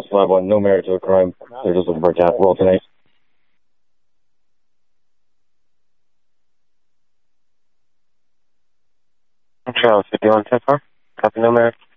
5-1, no merit to a crime. They're just looking for a cat roll tonight. Charles, 51 10 4. Copy, no merit.